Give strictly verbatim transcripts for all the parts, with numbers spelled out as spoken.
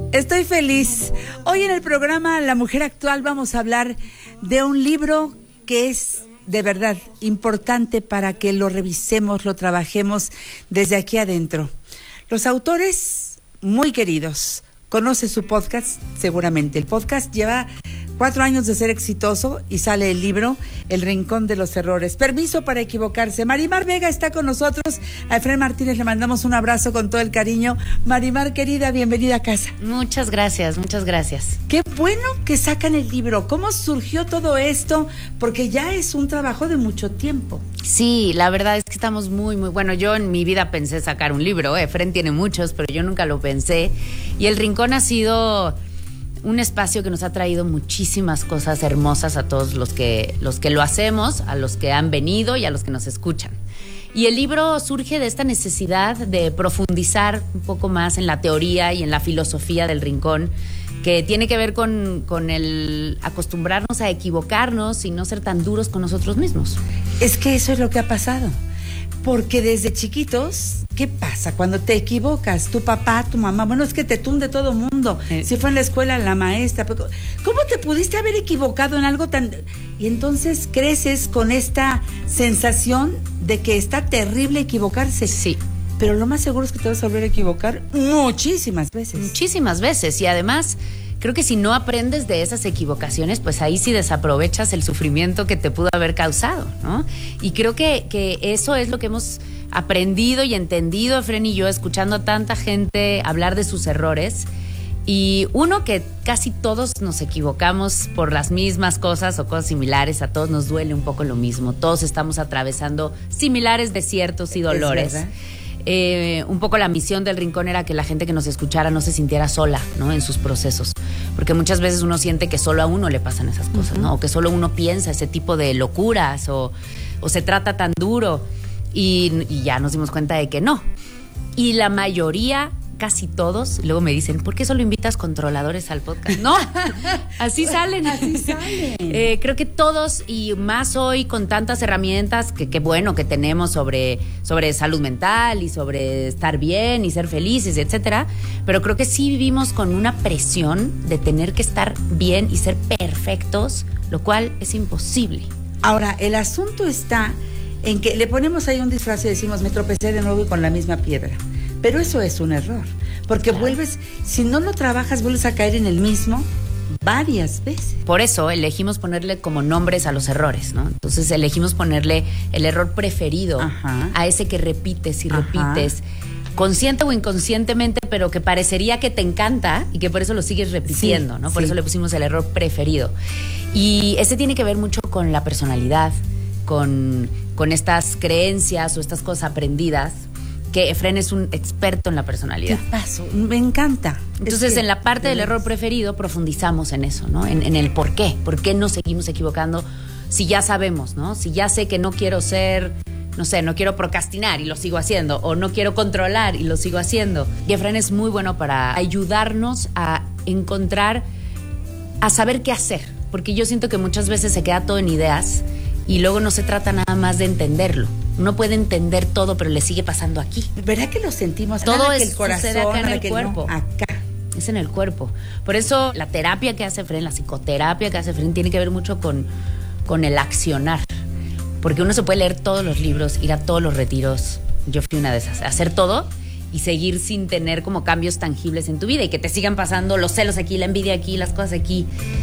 Estoy feliz. Hoy en el programa La Mujer Actual vamos a hablar de un libro que es de verdad importante para que lo revisemos, lo trabajemos desde aquí adentro. Los autores muy queridos. Conoce su podcast, seguramente. El podcast lleva cuatro años de ser exitoso y sale el libro El Rincón de los Errores. Permiso para equivocarse. Marimar Vega está con nosotros. A Efraín Martínez le mandamos un abrazo con todo el cariño. Marimar, querida, bienvenida a casa. Muchas gracias, muchas gracias. Qué bueno que sacan el libro. ¿Cómo surgió todo esto? Porque ya es un trabajo de mucho tiempo. Sí, la verdad es que estamos muy, muy... Bueno, yo en mi vida pensé sacar un libro. Efraín tiene muchos, pero yo nunca lo pensé. Y El Rincón ha sido un espacio que nos ha traído muchísimas cosas hermosas a todos los que, los que lo hacemos, a los que han venido y a los que nos escuchan. Y el libro surge de esta necesidad de profundizar un poco más en la teoría y en la filosofía del Rincón, que tiene que ver con, con el acostumbrarnos a equivocarnos y no ser tan duros con nosotros mismos. Es que eso es lo que ha pasado. Porque desde chiquitos, ¿qué pasa cuando te equivocas? Tu papá, tu mamá, bueno, es que te tunde todo mundo. Sí. Si fue en la escuela la maestra, ¿cómo te pudiste haber equivocado en algo tan...? Y entonces creces con esta sensación de que está terrible equivocarse. Sí. Pero lo más seguro es que te vas a volver a equivocar muchísimas veces. Muchísimas veces. Y además, creo que si no aprendes de esas equivocaciones, pues ahí sí desaprovechas el sufrimiento que te pudo haber causado, ¿no? Y creo que, que eso es lo que hemos aprendido y entendido, Efraín y yo, escuchando a tanta gente hablar de sus errores. Y uno, que casi todos nos equivocamos por las mismas cosas o cosas similares, a todos nos duele un poco lo mismo. Todos estamos atravesando similares desiertos y dolores. Eh, un poco la misión del Rincón era que la gente que nos escuchara no se sintiera sola, ¿no? En sus procesos, porque muchas veces uno siente que solo a uno le pasan esas cosas, uh-huh. ¿no? O que solo uno piensa ese tipo de locuras o, o se trata tan duro y, y ya nos dimos cuenta de que no. Y la mayoría, casi todos, luego me dicen, ¿por qué solo invitas controladores al podcast? No, así salen. Así salen. Eh, creo que todos, y más hoy con tantas herramientas que, que bueno que tenemos sobre, sobre salud mental y sobre estar bien y ser felices, etcétera, pero creo que sí vivimos con una presión de tener que estar bien y ser perfectos, lo cual es imposible. Ahora, el asunto está en que le ponemos ahí un disfraz y decimos, me tropecé de nuevo y con la misma piedra. Pero eso es un error, porque claro. vuelves, si no lo trabajas, vuelves a caer en el mismo varias veces. Por eso elegimos ponerle como nombres a los errores, ¿no? Entonces elegimos ponerle el error preferido, ajá, a ese que repites y repites, ajá, consciente o inconscientemente, pero que parecería que te encanta y que por eso lo sigues repitiendo, sí, ¿no? Por sí. eso le pusimos el error preferido. Y ese tiene que ver mucho con la personalidad, con, con estas creencias o estas cosas aprendidas, que Efraín es un experto en la personalidad. ¿Qué pasó? Me encanta. Entonces, es que, en la parte del error preferido profundizamos en eso, ¿no? En, en el por qué. ¿Por qué nos seguimos equivocando si ya sabemos, ¿no? Si ya sé que no quiero ser, no sé, no quiero procrastinar y lo sigo haciendo, o no quiero controlar y lo sigo haciendo. Y Efraín es muy bueno para ayudarnos a encontrar, a saber qué hacer. Porque yo siento que muchas veces se queda todo en ideas y luego no se trata nada más de entenderlo. Uno puede entender todo, pero le sigue pasando aquí. ¿Verdad que lo sentimos? Todo es, el corazón, acá en el que cuerpo. No, acá. Es en el cuerpo. Por eso la terapia que hace Efraín, la psicoterapia que hace Efraín, tiene que ver mucho con, con el accionar. Porque uno se puede leer todos los libros, ir a todos los retiros. Yo fui una de esas. Hacer todo y seguir sin tener como cambios tangibles en tu vida y que te sigan pasando los celos aquí, la envidia aquí, las cosas aquí.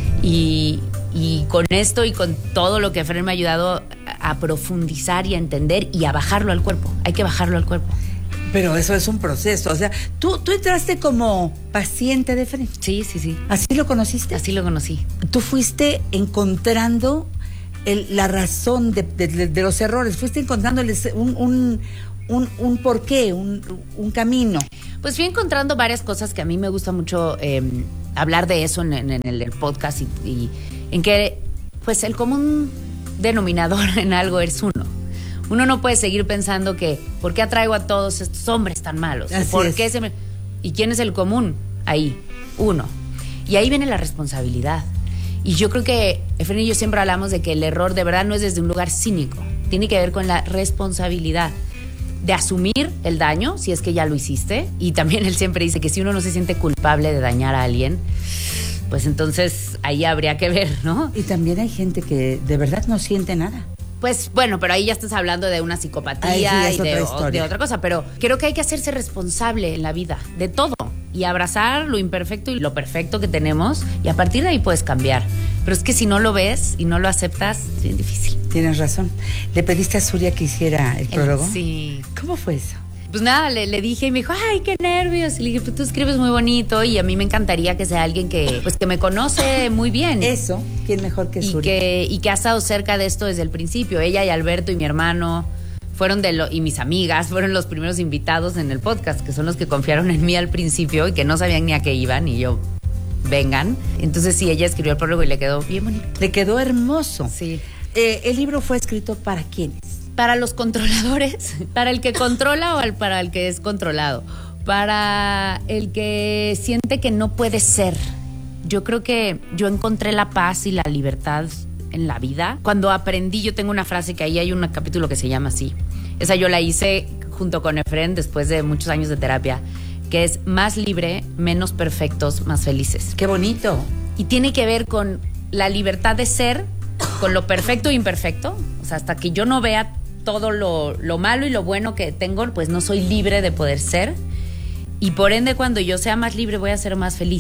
Y, y con esto y con todo lo que Efraín me ha ayudado a profundizar y a entender y a bajarlo al cuerpo. Hay que bajarlo al cuerpo. Pero eso es un proceso. O sea, tú, tú entraste como paciente de Efraín. Sí, sí, sí. ¿Así lo conociste? Así lo conocí. Tú fuiste encontrando el, la razón de, de, de, de los errores. Fuiste encontrando un, un, un, un porqué, un, un camino. Pues fui encontrando varias cosas que a mí me gusta mucho eh, hablar de eso en, en, en el podcast y, y en que pues el común denominador en algo es uno. Uno no puede seguir pensando que ¿por qué atraigo a todos estos hombres tan malos? Así ¿Por es. qué se me... ¿Y quién es el común? Ahí, uno. Y ahí viene la responsabilidad. Y yo creo que Efraín y yo siempre hablamos de que el error de verdad no es desde un lugar cínico. Tiene que ver con la responsabilidad. de asumir el daño, si es que ya lo hiciste. Y también él siempre dice que si uno no se siente culpable de dañar a alguien, pues entonces ahí habría que ver, ¿no? Y también hay gente que de verdad no siente nada. Pues bueno, pero ahí ya estás hablando de una psicopatía Ahí sí, y de, otra de otra cosa, pero creo que hay que hacerse responsable en la vida, de todo, y abrazar lo imperfecto y lo perfecto que tenemos, y a partir de ahí puedes cambiar. Pero es que si no lo ves y no lo aceptas, es bien difícil. Tienes razón. ¿Le pediste a Surya que hiciera el prólogo? Sí. ¿Cómo fue eso? Pues nada, le, le dije y me dijo, ay, qué nervios. Y le dije, pues tú escribes muy bonito y a mí me encantaría que sea alguien que, pues, que me conoce muy bien. Eso, ¿quién mejor que y Surya? Que, y que ha estado cerca de esto desde el principio. Ella y Alberto y mi hermano fueron de lo, y mis amigas fueron los primeros invitados en el podcast, que son los que confiaron en mí al principio y que no sabían ni a qué iban, y yo, vengan. Entonces sí, ella escribió el prólogo y le quedó bien bonito. Le quedó hermoso. Sí. Eh, ¿El libro fue escrito para quiénes? Para los controladores, para el que controla o para el que es controlado, para el que siente que no puede ser. Yo creo que yo encontré la paz y la libertad en la vida cuando aprendí. Yo tengo una frase que ahí hay un capítulo que se llama así. Esa yo la hice junto con Efren después de muchos años de terapia, que es más libre, menos perfectos, más felices. ¡Qué bonito! Y tiene que ver con la libertad de ser, con lo perfecto e imperfecto. O sea, hasta que yo no vea todo lo, lo malo y lo bueno que tengo, pues no soy libre de poder ser. Y por ende, cuando yo sea más libre, voy a ser más feliz.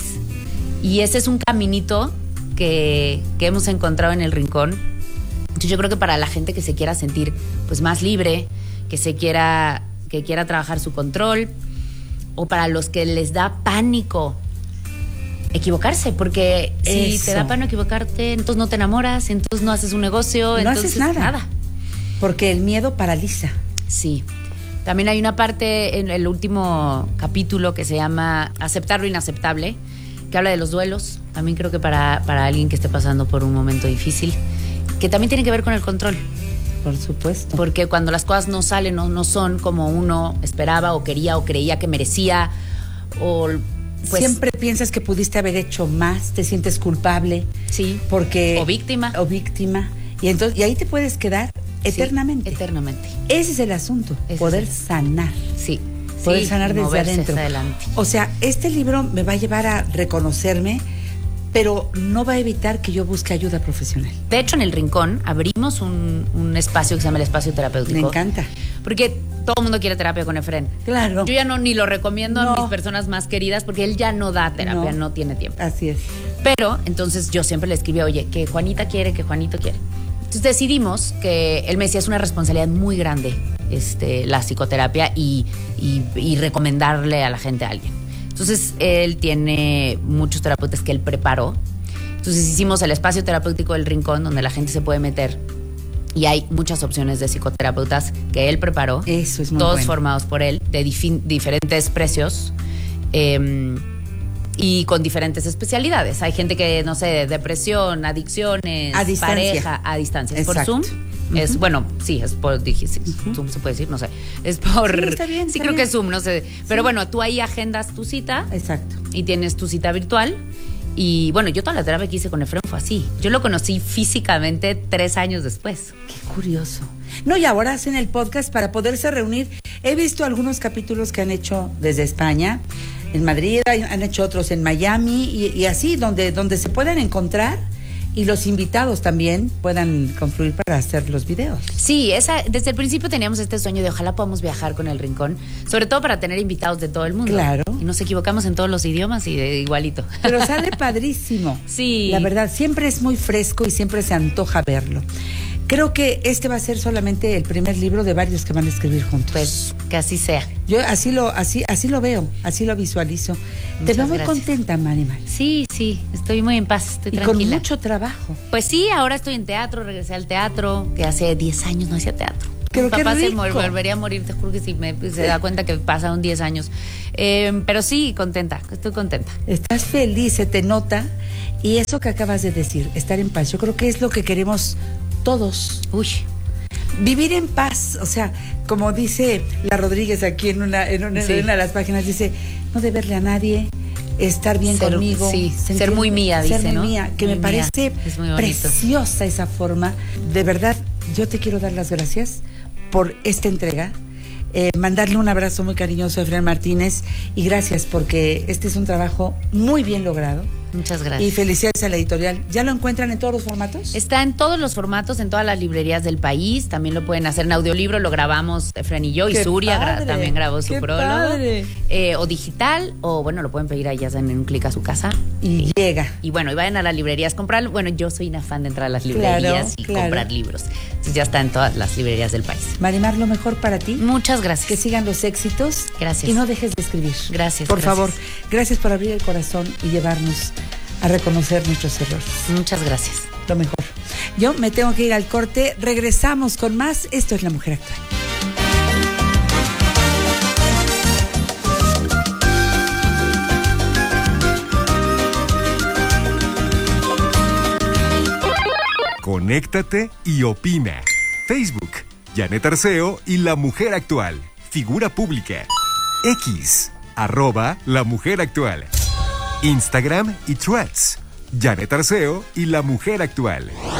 Y ese es un caminito que, que hemos encontrado en el Rincón. Entonces yo creo que para la gente que se quiera sentir pues más libre, que se quiera, que quiera trabajar su control, o para los que les da pánico equivocarse, porque si Eso. te da pánico equivocarte, entonces no te enamoras, entonces no haces un negocio, No entonces haces nada. nada. Porque el miedo paraliza. Sí. También hay una parte en el último capítulo que se llama Aceptar lo inaceptable, que habla de los duelos. También creo que para, para alguien que esté pasando por un momento difícil, que también tiene que ver con el control. Por supuesto. Porque cuando las cosas no salen o no son como uno esperaba o quería o creía que merecía, o pues, siempre piensas que pudiste haber hecho más, te sientes culpable. Sí. Porque, o víctima. O víctima. Y entonces, y ahí te puedes quedar eternamente. Sí, eternamente. Ese es el asunto, Ese poder es el... sanar. Sí. Poder sí, sanar desde adentro. Adelante. O sea, este libro me va a llevar a reconocerme, pero no va a evitar que yo busque ayuda profesional. De hecho, en el Rincón abrimos un, un espacio que se llama el espacio terapéutico. Me encanta. Porque todo el mundo quiere terapia con Efren. Claro. Yo ya no ni lo recomiendo no. a mis personas más queridas porque él ya no da terapia, no, no tiene tiempo. Así es. Pero entonces yo siempre le escribía, oye, que Juanita quiere, que Juanito quiere. Entonces decidimos que él me decía, es una responsabilidad muy grande este, la psicoterapia y, y, y recomendarle a la gente a alguien. Entonces él tiene muchos terapeutas que él preparó. Entonces hicimos el espacio terapéutico del Rincón, donde la gente se puede meter. Y hay muchas opciones de psicoterapeutas que él preparó. Eso es muy todos bueno. formados por él, de dif- diferentes precios. Eh, y con diferentes especialidades. Hay gente que, no sé, depresión, adicciones, a distancia. pareja, a distancia. ¿Es Exacto. por Zoom? Uh-huh. Es, bueno, sí, es por, dije, sí, uh-huh. Zoom se puede decir, no sé. Es por... Sí, está bien, sí está creo bien. que es Zoom, no sé. Pero sí. bueno, tú ahí agendas tu cita. Exacto. Y tienes tu cita virtual. Y bueno, yo toda la terapia que hice con Efren fue así. Yo lo conocí físicamente tres años después. Qué curioso. No, y ahora hacen el podcast para poderse reunir. He visto algunos capítulos que han hecho desde España, en Madrid, han hecho otros en Miami y, y así, donde, donde se puedan encontrar y los invitados también puedan confluir para hacer los videos. Sí, esa, desde el principio teníamos este sueño de ojalá podamos viajar con el Rincón, sobre todo para tener invitados de todo el mundo. Claro. Y nos equivocamos en todos los idiomas y de igualito. Pero sale padrísimo. Sí. La verdad, siempre es muy fresco y siempre se antoja verlo. Creo que este va a ser solamente el primer libro de varios que van a escribir juntos. Pues que así sea. Yo así lo, así, así lo veo, así lo visualizo. Muchas Te veo muy gracias. contenta, Marimar. Sí, sí, estoy muy en paz, estoy Y tranquila. con mucho trabajo. Pues sí, ahora estoy en teatro, regresé al teatro, que hace diez años no hacía teatro. Pero Mi papá qué se rico. mor- volvería a morir, te juro que sí, me, pues, se da cuenta que pasaron diez años. Eh, pero sí, contenta, estoy contenta. Estás feliz, se te nota. Y eso que acabas de decir, estar en paz, yo creo que es lo que queremos todos. Uy. Vivir en paz, o sea, como dice la Rodríguez aquí en una, en una, Sí. en una de las páginas, dice, no deberle a nadie, estar bien Ser- conmigo. sí, sentir- ser muy mía, ser dice, muy ¿no? mía, que Muy me mía. parece Es muy bonito. preciosa esa forma. De verdad, yo te quiero dar las gracias por esta entrega. eh, mandarle un abrazo muy cariñoso a Efraín Martínez y gracias porque este es un trabajo muy bien logrado. Muchas gracias. Y felicidades a la editorial. ¿Ya lo encuentran en todos los formatos? Está en todos los formatos, en todas las librerías del país. También lo pueden hacer en audiolibro, lo grabamos Efraín y yo. Y Zuria gra- también grabó su prólogo. Eh, o digital, o bueno, lo pueden pedir ahí, ya saben, en un clic a su casa. Y, y llega. Y bueno, y vayan a las librerías a comprarlo. Bueno, yo soy una fan de entrar a las librerías claro, y claro. comprar libros. Entonces ya está en todas las librerías del país. Marimar, lo mejor para ti. Muchas gracias. Que sigan los éxitos. Gracias. Y no dejes de escribir. Gracias. Por gracias. favor, gracias por abrir el corazón y llevarnos a reconocer nuestros errores. Muchas gracias. Lo mejor. Yo me tengo que ir al corte. Regresamos con más. Esto es La Mujer Actual. Conéctate y opina. Facebook, Janet Arceo y La Mujer Actual. Figura pública. X, arroba La Mujer Actual. Instagram y Threads, Janet Arceo y La Mujer Actual.